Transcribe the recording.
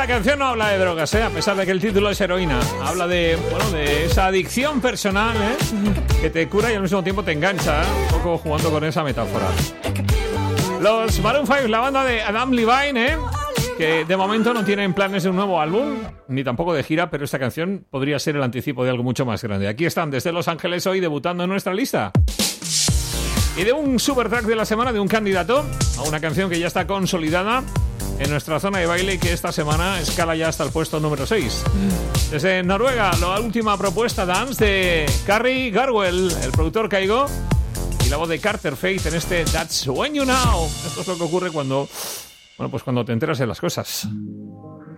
la canción no habla de drogas, a pesar de que el título es Heroína. Habla de esa adicción personal, que te cura y al mismo tiempo te engancha, un poco jugando con esa metáfora. Los Maroon 5, la banda de Adam Levine, que de momento no tienen planes de un nuevo álbum, ni tampoco de gira, pero esta canción podría ser el anticipo de algo mucho más grande. Aquí están desde Los Ángeles hoy debutando en nuestra lista. Y de un super track de la semana, de un candidato a una canción que ya está consolidada en nuestra zona de baile y que esta semana escala ya hasta el puesto número 6. Desde Noruega, la última propuesta dance de Carrie Garwell, el productor Kaigo, y la voz de Carter Faith en este That's When You Know. Esto es lo que ocurre cuando te enteras de las cosas.